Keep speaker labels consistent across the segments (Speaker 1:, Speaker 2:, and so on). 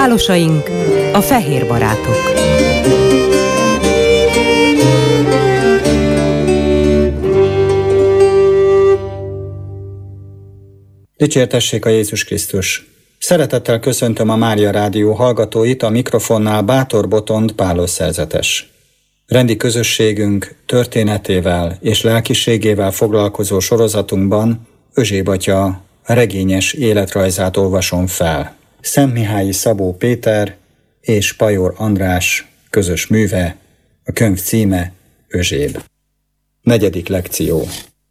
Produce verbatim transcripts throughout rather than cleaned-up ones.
Speaker 1: Pálosaink, a fehér barátok.
Speaker 2: Dicsértessék a Jézus Krisztus! Szeretettel köszöntöm a Mária Rádió hallgatóit, a mikrofonnál Bátor Botond Pálos szerzetes. Rendi közösségünk történetével és lelkiségével foglalkozó sorozatunkban Özséb atya regényes életrajzát olvasom fel. Szentmihályi Szabó Péter és Pajor András közös műve, a könyv címe Özséb. Negyedik lekció.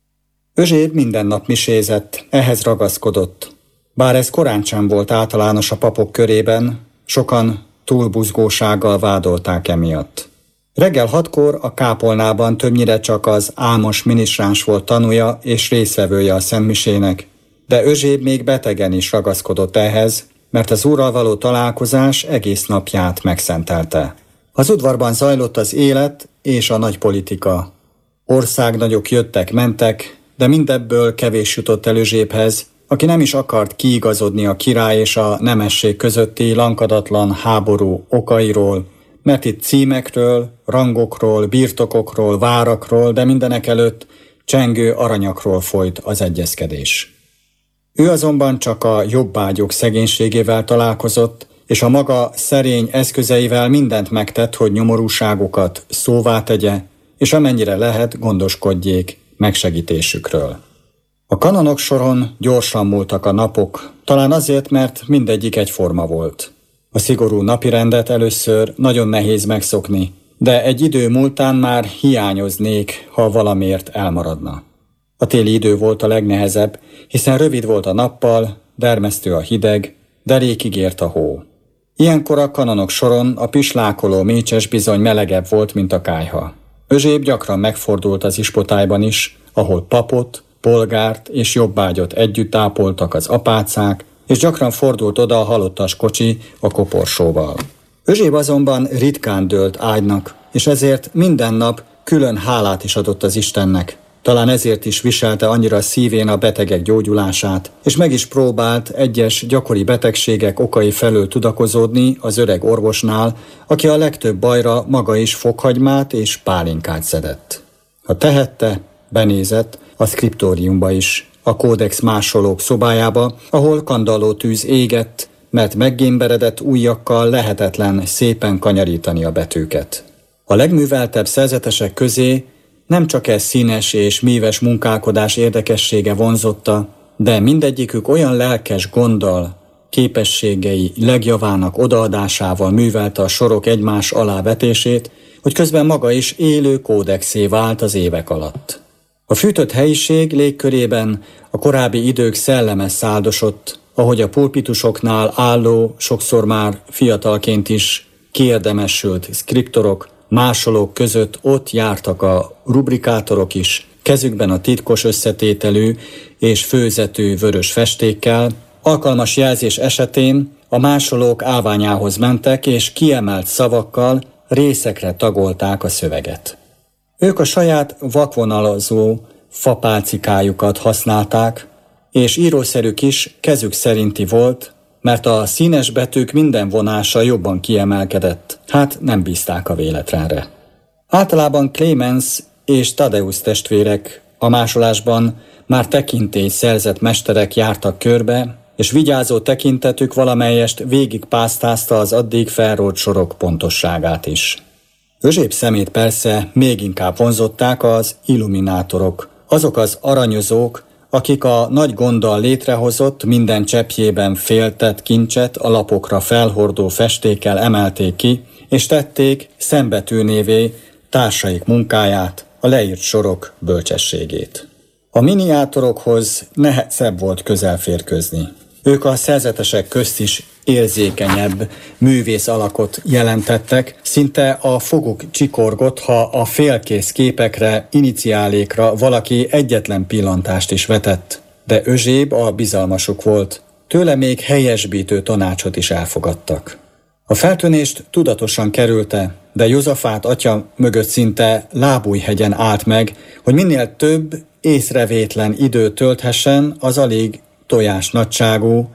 Speaker 2: Özséb minden nap misézett, ehhez ragaszkodott. Bár ez korántsem volt általános a papok körében, sokan túlbuzgósággal vádolták emiatt. Reggel hatkor a kápolnában többnyire csak az álmos minisztráns volt tanúja és részvevője a szentmisének, de Özséb még betegen is ragaszkodott ehhez, mert az Úrral való találkozás egész napját megszentelte. Az udvarban zajlott az élet és a nagy politika. Országnagyok jöttek-mentek, de mindebből kevés jutott el Özsébhez, aki nem is akart kiigazodni a király és a nemesség közötti lankadatlan háború okairól, mert itt címekről, rangokról, birtokokról, várakról, de mindenekelőtt csengő aranyakról folyt az egyezkedés. Ő azonban csak a jobbágyok szegénységével találkozott, és a maga szerény eszközeivel mindent megtett, hogy nyomorúságokat szóvá tegye, és amennyire lehet, gondoskodjék megsegítésükről. A kanonok soron gyorsan múltak a napok, talán azért, mert mindegyik egyforma volt. A szigorú napirendet először nagyon nehéz megszokni, de egy idő múltán már hiányoznék, ha valamiért elmaradna. A téli idő volt a legnehezebb, hiszen rövid volt a nappal, dermesztő a hideg, derékig ért a hó. Ilyenkor a kanonok soron a pislákoló mécses bizony melegebb volt, mint a kályha. Özséb gyakran megfordult az ispotályban is, ahol papot, polgárt és jobbágyot együtt ápoltak az apácák, és gyakran fordult oda a halottas kocsi a koporsóval. Özséb azonban ritkán dőlt ágynak, és ezért minden nap külön hálát is adott az Istennek. Talán ezért is viselte annyira szívén a betegek gyógyulását, és meg is próbált egyes gyakori betegségek okai felől tudakozódni az öreg orvosnál, aki a legtöbb bajra maga is fokhagymát és pálinkát szedett. Ha tehette, benézett a szkriptóriumba is, a kódex másolók szobájába, ahol kandalló tűz égett, mert meggémberedett ujjakkal lehetetlen szépen kanyarítani a betűket. A legműveltebb szerzetesek közé nem csak ez színes és míves munkálkodás érdekessége vonzotta, de mindegyikük olyan lelkes gonddal, képességei legjavának odaadásával művelte a sorok egymás alá vetését, hogy közben maga is élő kódexé vált az évek alatt. A fűtött helyiség légkörében a korábbi idők szelleme száldosott, ahogy a pulpitusoknál álló, sokszor már fiatalként is kiérdemesült szkriptorok, másolók között ott jártak a rubrikátorok is, kezükben a titkos összetételű és főzetű vörös festékkel. Alkalmas jelzés esetén a másolók állványához mentek, és kiemelt szavakkal részekre tagolták a szöveget. Ők a saját vakvonalazó fapálcikájukat használták, és írószerük is kezük szerinti volt, mert a színes betűk minden vonása jobban kiemelkedett, hát nem bízták a véletlenre. Általában Clemens és Tadeusz testvérek a másolásban már tekintélyt szerzett mesterek jártak körbe, és vigyázó tekintetük valamelyest végigpásztázta az addig felrótt sorok pontosságát is. Özséb szemét persze még inkább vonzották az illuminátorok, azok az aranyozók, akik a nagy gonddal létrehozott, minden cseppjében féltett kincset a lapokra felhordó festékkel emelték ki, és tették szembetűnévé társaik munkáját, a leírt sorok bölcsességét. A miniátorokhoz nehezebb volt közelférkőzni. Ők a szerzetesek közt is érzékenyebb művész alakot jelentettek, szinte a foguk csikorgott, ha a félkész képekre, iniciálékra valaki egyetlen pillantást is vetett. De Özséb a bizalmasuk volt, tőle még helyesbítő tanácsot is elfogadtak. A feltűnést tudatosan kerülte, de Józsafát atya mögött szinte lábújhegyen állt meg, hogy minél több észrevétlen időt tölthessen az alig tojás nagyságú,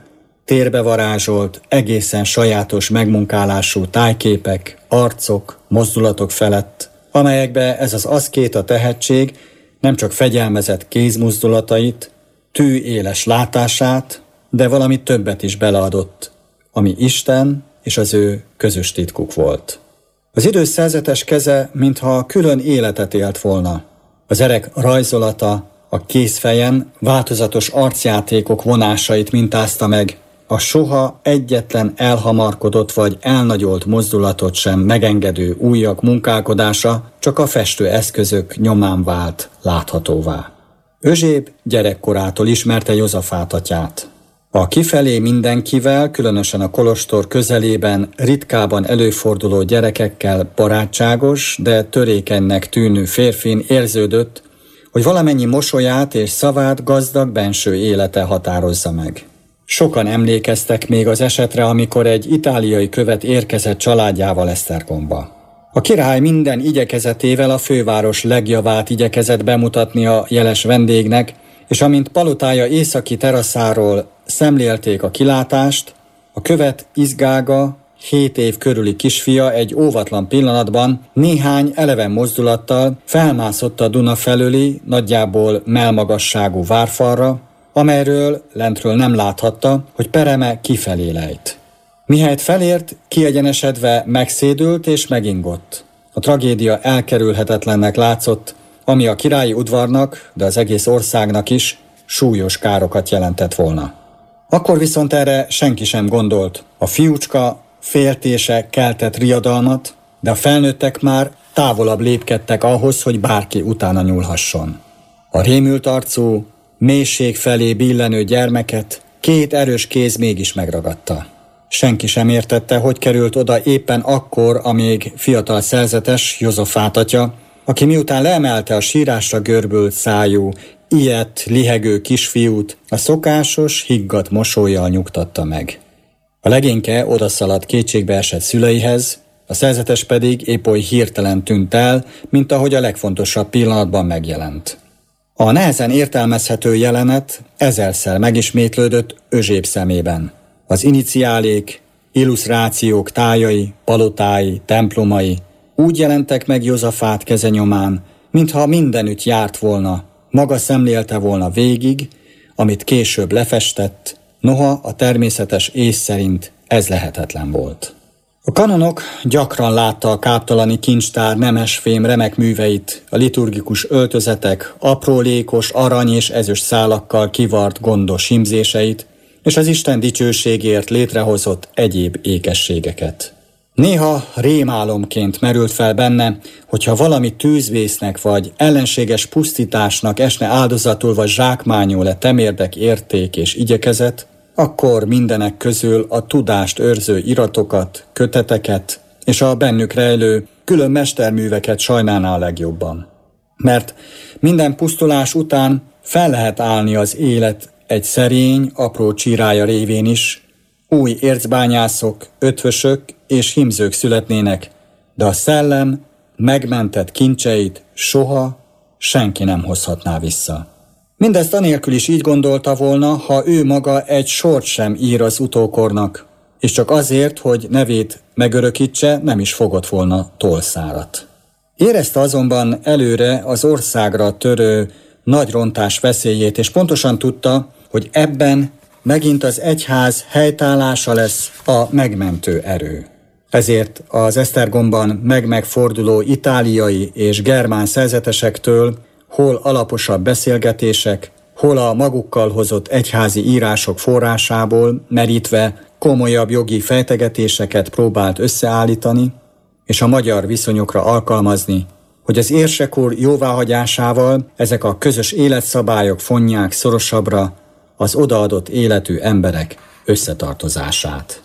Speaker 2: térbe varázsolt, egészen sajátos megmunkálású tájképek, arcok, mozdulatok felett, amelyekbe ez az aszkéta tehetség nem csak fegyelmezett kézmozdulatait, tűéles látását, de valami többet is beleadott, ami Isten és az ő közös titkuk volt. Az idős szerzetes keze, mintha külön életet élt volna. Az erek rajzolata a kézfejen változatos arcjátékok vonásait mintázta meg, a soha egyetlen elhamarkodott vagy elnagyolt mozdulatot sem megengedő ujjak munkálkodása csak a festő eszközök nyomán vált láthatóvá. Özséb gyerekkorától ismerte Józsafát atyát. A kifelé mindenkivel, különösen a kolostor közelében ritkában előforduló gyerekekkel barátságos, de törékenynek tűnő férfin érződött, hogy valamennyi mosolyát és szavát gazdag benső élete határozza meg. Sokan emlékeztek még az esetre, amikor egy itáliai követ érkezett családjával Esztergomba. A király minden igyekezetével a főváros legjavát igyekezett bemutatni a jeles vendégnek, és amint palotája északi teraszáról szemlélték a kilátást, a követ izgága, hét év körüli kisfia egy óvatlan pillanatban néhány eleven mozdulattal felmászott a Duna felőli, nagyjából mellmagasságú várfalra, amelyről lentről nem láthatta, hogy pereme kifelé lejt. Mihelyt felért, kiegyenesedve megszédült és megingott. A tragédia elkerülhetetlennek látszott, ami a királyi udvarnak, de az egész országnak is súlyos károkat jelentett volna. Akkor viszont erre senki sem gondolt. A fiúcska féltése keltett riadalmat, de a felnőttek már távolabb lépkedtek ahhoz, hogy bárki utána nyúlhasson. A rémült arcú, mélység felé billenő gyermeket két erős kéz mégis megragadta. Senki sem értette, hogy került oda éppen akkor a még fiatal szerzetes Józsafát atya, aki miután leemelte a sírásra görbült szájú, ilyet, lihegő kisfiút, a szokásos, higgadt mosollyal nyugtatta meg. A legényke odaszaladt kétségbe esett szüleihez, a szerzetes pedig épp oly hirtelen tűnt el, mint ahogy a legfontosabb pillanatban megjelent. A nehezen értelmezhető jelenet ezerszer megismétlődött Özséb szemében. Az iniciálék, illusztrációk tájai, palotái, templomai úgy jelentek meg Józsafát kezenyomán, mintha mindenütt járt volna, maga szemlélte volna végig, amit később lefestett, noha a természetes ész szerint ez lehetetlen volt. A kanonok gyakran látta a káptalani kincstár nemesfém remek műveit, a liturgikus öltözetek, aprólékos arany és ezüst szálakkal kivart gondos hímzéseit, és az Isten dicsőségért létrehozott egyéb ékességeket. Néha rémálomként merült fel benne, hogyha valami tűzvésznek vagy ellenséges pusztításnak esne áldozatul vagy zsákmányul-e temérdek érték és igyekezet, akkor mindenek közül a tudást őrző iratokat, köteteket és a bennük rejlő külön mesterműveket sajnálná a legjobban. Mert minden pusztulás után fel lehet állni az élet egy szerény, apró csírája révén is, új ércbányászok, ötvösök és hímzők születnének, de a szellem megmentett kincseit soha senki nem hozhatná vissza. Mindezt anélkül is így gondolta volna, ha ő maga egy sort sem ír az utókornak, és csak azért, hogy nevét megörökítse, nem is fogott volna tollszárat. Érezte azonban előre az országra törő nagy rontás veszélyét, és pontosan tudta, hogy ebben megint az egyház helytállása lesz a megmentő erő. Ezért az Esztergomban meg-megforduló itáliai és germán szerzetesektől hol alaposabb beszélgetések, hol a magukkal hozott egyházi írások forrásából merítve komolyabb jogi fejtegetéseket próbált összeállítani, és a magyar viszonyokra alkalmazni, hogy az érsekor jóváhagyásával ezek a közös életszabályok fonják szorosabbra az odaadott életű emberek összetartozását.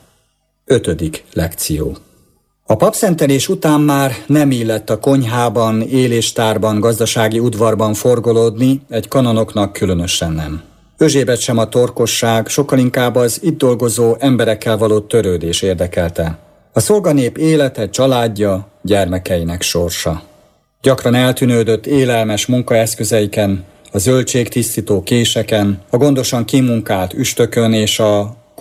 Speaker 2: Ötödik lekció. A papszentelés után már nem illett a konyhában, éléstárban, gazdasági udvarban forgolódni, egy kanonoknak különösen nem. Özsébet sem a torkosság, sokkal inkább az itt dolgozó emberekkel való törődés érdekelte. A szolganép élete, családja, gyermekeinek sorsa. Gyakran eltűnődött élelmes munkaeszközeiken, a zöldségtisztító késeken, a gondosan kimunkált üstökön és a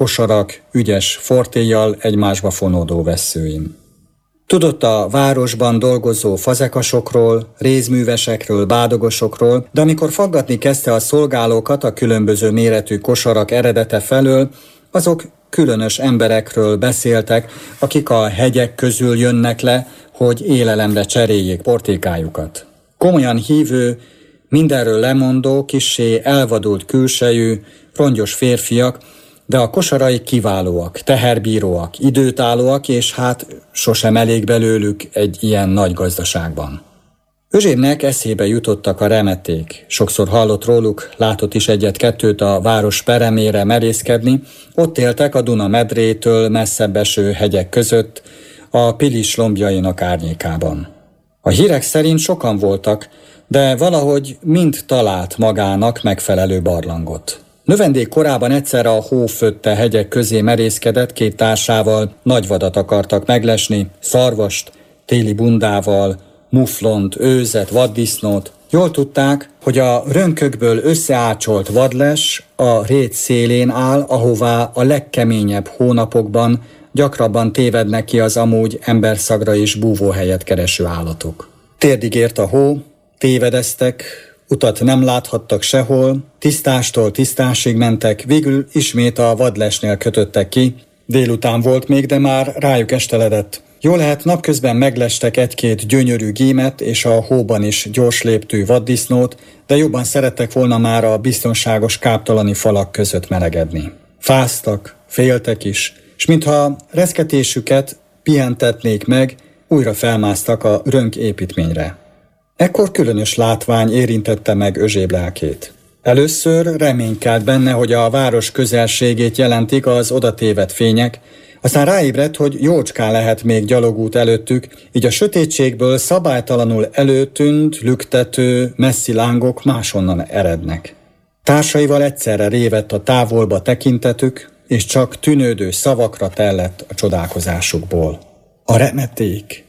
Speaker 2: kosarak ügyes fortéjjal egymásba fonódó vesszőin. Tudott a városban dolgozó fazekasokról, rézművesekről, bádogosokról, de amikor faggatni kezdte a szolgálókat a különböző méretű kosarak eredete felől, azok különös emberekről beszéltek, akik a hegyek közül jönnek le, hogy élelemre cseréljék portékájukat. Komolyan hívő, mindenről lemondó, kissé elvadult külsejű, rongyos férfiak, de a kosarai kiválóak, teherbíróak, időtállóak, és hát sosem elég belőlük egy ilyen nagy gazdaságban. Özsébnek eszébe jutottak a remeték. Sokszor hallott róluk, látott is egyet-kettőt a város peremére merészkedni, ott éltek a Duna medrétől messzebb eső hegyek között, a Pilis lombjainak árnyékában. A hírek szerint sokan voltak, de valahogy mind talált magának megfelelő barlangot. Növendék korában egyszer a hófötte hegyek közé merészkedett, két társával nagyvadat akartak meglesni, szarvast, téli bundával, muflont, őzet, vaddisznót. Jól tudták, hogy a rönkökből összeácsolt vadles a rét szélén áll, ahová a legkeményebb hónapokban gyakrabban tévednek ki az amúgy emberszagra és búvóhelyet kereső állatok. Térdig ért a hó, tévedeztek, utat nem láthattak sehol, tisztástól tisztásig mentek, végül ismét a vadlesnél kötöttek ki. Délután volt még, de már rájuk esteledett. Jól lehet, napközben meglestek egy-két gyönyörű gímet és a hóban is gyors léptű vaddisznót, de jobban szerettek volna már a biztonságos káptalani falak között melegedni. Fáztak, féltek is, és mintha reszketésüket pihentetnék meg, újra felmásztak a rönk építményre. Ekkor különös látvány érintette meg Özséb lelkét. Először reménykelt benne, hogy a város közelségét jelentik az odatévedt fények, aztán ráébredt, hogy jócskán lehet még gyalogút előttük, így a sötétségből szabálytalanul előtűnt, lüktető, messzi lángok máshonnan erednek. Társaival egyszerre révett a távolba tekintetük, és csak tűnődő szavakra tellett a csodálkozásukból. A remeték.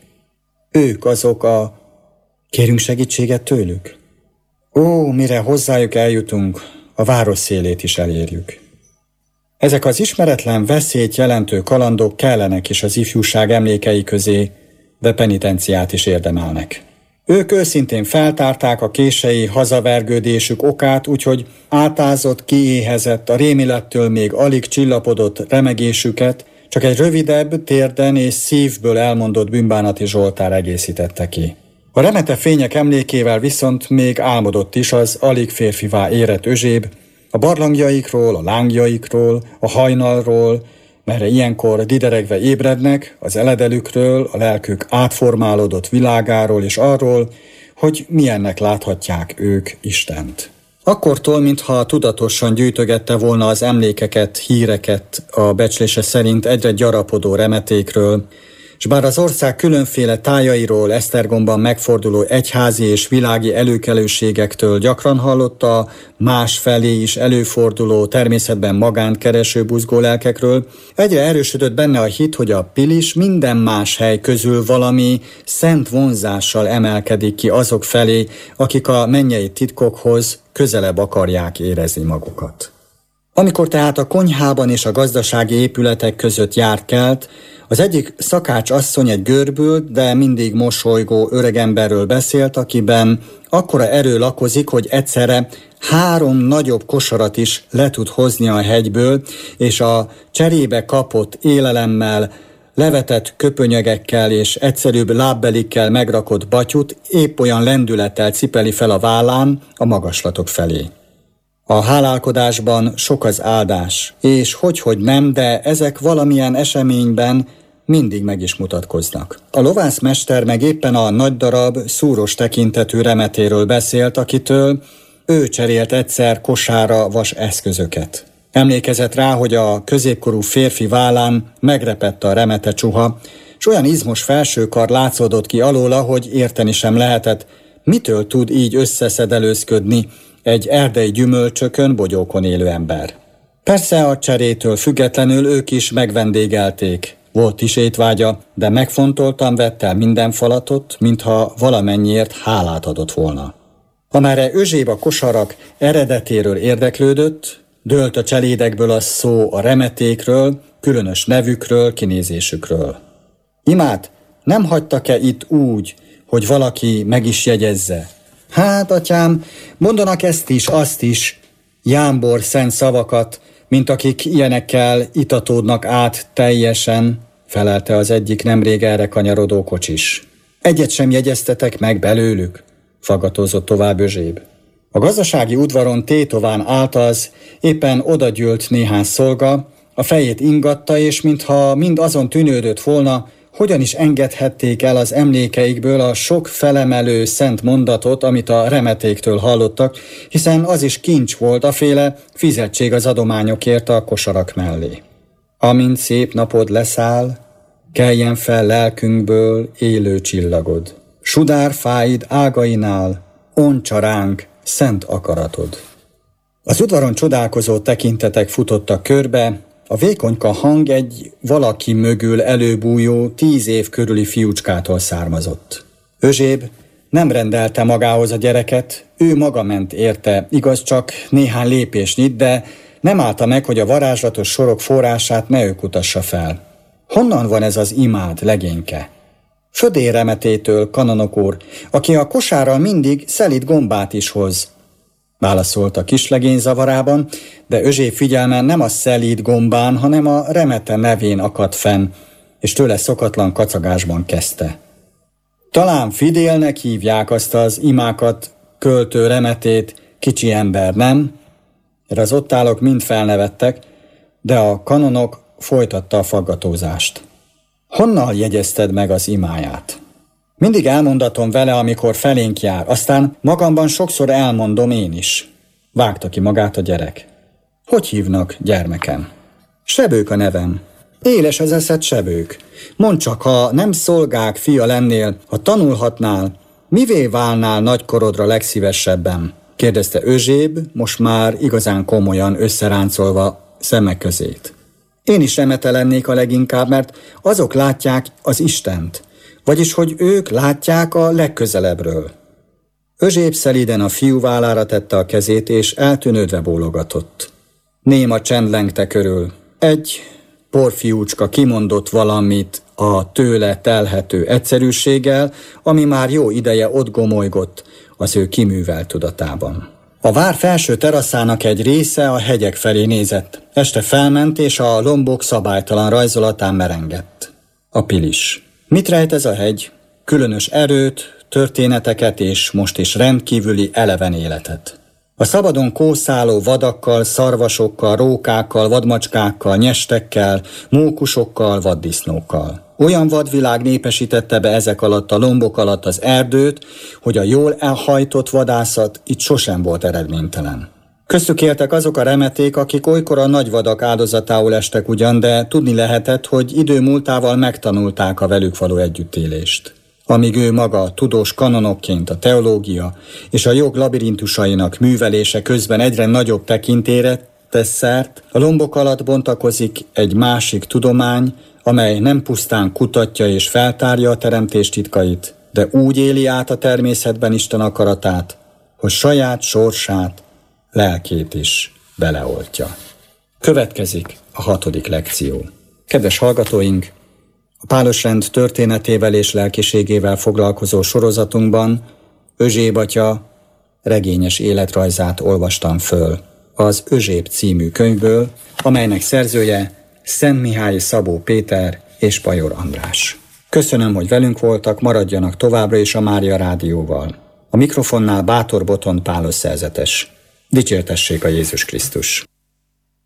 Speaker 2: Ők azok a... Kérünk segítséget tőlük? Ó, mire hozzájuk eljutunk, a város szélét is elérjük. Ezek az ismeretlen veszélyt jelentő kalandok kellenek is az ifjúság emlékei közé, de penitenciát is érdemelnek. Ők őszintén feltárták a kései hazavergődésük okát, úgyhogy átázott, kiéhezett, a rémilettől még alig csillapodott remegésüket csak egy rövidebb, térden és szívből elmondott bűnbánati zsoltár egészítette ki. A remete fények emlékével viszont még álmodott is az alig férfivá érett Özséb, a barlangjaikról, a lángjaikról, a hajnalról, merre ilyenkor dideregve ébrednek, az eledelükről, a lelkük átformálódott világáról és arról, hogy milyennek láthatják ők Istent. Akkortól, mintha tudatosan gyűjtögette volna az emlékeket, híreket a becslése szerint egyre gyarapodó remetékről, és bár az ország különféle tájairól, Esztergomban megforduló egyházi és világi előkelőségektől gyakran hallotta, más felé is előforduló, természetben magánt kereső buzgólelkekről, egyre erősödött benne a hit, hogy a Pilis minden más hely közül valami szent vonzással emelkedik ki azok felé, akik a mennyei titkokhoz közelebb akarják érezni magukat. Amikor tehát a konyhában és a gazdasági épületek között járt kelt, az egyik szakács asszony egy görbült, de mindig mosolygó öregemberről beszélt, akiben akkora erő lakozik, hogy egyszerre három nagyobb kosarat is le tud hozni a hegyből, és a cserébe kapott élelemmel, levetett köpönyegekkel és egyszerűbb lábbelikkel megrakott batyut épp olyan lendülettel cipeli fel a vállán a magaslatok felé. A hálálkodásban sok az áldás, és hogyhogy nem, de ezek valamilyen eseményben mindig meg is mutatkoznak. A lovászmester meg éppen a nagy darab, szúros tekintetű remetéről beszélt, akitől ő cserélt egyszer kosára vas eszközöket. Emlékezett rá, hogy a középkorú férfi vállán megrepett a remete csuha, és olyan izmos felsőkar látszódott ki alóla, hogy érteni sem lehetett, mitől tud így összeszedelőzködni egy erdei gyümölcsökön, bogyókon élő ember. Persze a cserétől függetlenül ők is megvendégelték. Volt is étvágya, de megfontoltan vett el minden falatot, mintha valamennyiért hálát adott volna. Amerre Özséb a kosarak eredetéről érdeklődött, dőlt a cselédekből a szó a remetékről, különös nevükről, kinézésükről. Imát nem hagytak-e itt úgy, hogy valaki meg is jegyezze? Hát, atyám, mondanak ezt is, azt is, jámbor szent szavakat, mint akik ilyenekkel itatódnak át teljesen, felelte az egyik nemrég erre kanyarodó kocsis. Egyet sem jegyeztetek meg belőlük, faggatózott tovább Özséb. A gazdasági udvaron tétován állt az, éppen odagyűlt néhány szolga, a fejét ingatta, és mintha mind azon tűnődött volna, hogyan is engedhették el az emlékeikből a sok felemelő szent mondatot, amit a remetéktől hallottak, hiszen az is kincs volt, aféle fizetség az adományokért a kosarak mellé. Amint szép napod leszáll, keljen fel lelkünkből élő csillagod. Sudár fáid ágainál, ontsa ránk szent akaratod. Az udvaron csodálkozó tekintetek futottak körbe, a vékonyka hang egy valaki mögül előbújó tíz év körüli fiúcskától származott. Özséb nem rendelte magához a gyereket, ő maga ment érte, igaz csak néhány lépésnyit, de nem állta meg, hogy a varázslatos sorok forrását ne ő kutassa fel. Honnan van ez az imád, legényke? Födé remetétől, kanonok úr, aki a kosárral mindig szelíd gombát is hoz, válaszolt a kislegény zavarában, de Özséb figyelme nem a szelíd gombán, hanem a remete nevén akadt fenn, és tőle szokatlan kacagásban kezdte. Talán Fidélnek hívják azt az imákat, költő remetét, kicsi ember, nem? Erre az ott állók mind felnevettek, de a kanonok folytatta a faggatózást. Honnan jegyezted meg az imáját? Mindig elmondatom vele, amikor felénk jár, aztán magamban sokszor elmondom én is. Vágta ki magát a gyerek. Hogy hívnak, gyermekem? Sebők a nevem. Éles az eszed, Sebők. Mondd csak, ha nem szolgák fia lennél, ha tanulhatnál, mivé válnál nagykorodra legszívesebben? Kérdezte Özséb, most már igazán komolyan összeráncolva szemek közét. Én is remete lennék a leginkább, mert azok látják az Istent, vagyis hogy ők látják a legközelebbről. Özséb szelíden a fiú vállára tette a kezét, és eltűnődve bólogatott. Néma csend lengte körül. Egy porfiúcska kimondott valamit a tőle telhető egyszerűséggel, ami már jó ideje ott gomolygott az ő kiművelt tudatában. A vár felső teraszának egy része a hegyek felé nézett. Este felment, és a lombok szabálytalan rajzolatán merengett. A Pilis. Mit rejt ez a hegy? Különös erőt, történeteket és most is rendkívüli eleven életet. A szabadon kószáló vadakkal, szarvasokkal, rókákkal, vadmacskákkal, nyestekkel, mókusokkal, vaddisznókkal. Olyan vadvilág népesítette be ezek alatt a lombok alatt az erdőt, hogy a jól elhajtott vadászat itt sosem volt eredménytelen. Köztük éltek azok a remeték, akik olykor a nagy vadak áldozatául estek ugyan, de tudni lehetett, hogy idő múltával megtanulták a velük való együttélést. Amíg ő maga tudós kanonokként a teológia és a jog labirintusainak művelése közben egyre nagyobb tekintére tesz szert, a lombok alatt bontakozik egy másik tudomány, amely nem pusztán kutatja és feltárja a teremtés titkait, de úgy éli át a természetben Isten akaratát, hogy saját sorsát, lelkét is beleoltja. Következik a hatodik lekció. Kedves hallgatóink, a Pálosrend történetével és lelkiségével foglalkozó sorozatunkban Özséb atya regényes életrajzát olvastam föl az Özséb című könyvből, amelynek szerzője Szentmihályi Szabó Péter és Pajor András. Köszönöm, hogy velünk voltak, maradjanak továbbra is a Mária Rádióval. A mikrofonnál Bátor Botond Pálos szerzetes. Dicsértessék a Jézus Krisztus!